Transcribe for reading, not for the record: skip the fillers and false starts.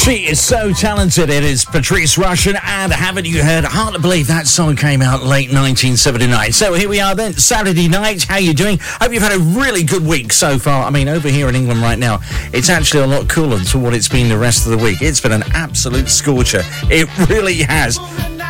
She is so talented. It is Patrice Rushen, and haven't you heard? Hard to believe that song came out late 1979. So here we are then, Saturday night. How you doing? Hope you've had a really good week so far. I mean, over here in England right now, it's actually a lot cooler than what it's been the rest of the week. It's been an absolute scorcher. It really has.